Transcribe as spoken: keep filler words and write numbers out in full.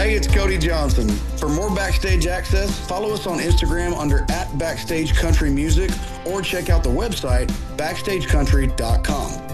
Hey, it's Cody Johnson. For more backstage access, follow us on Instagram under at Backstage Country Music or check out the website backstage country dot com.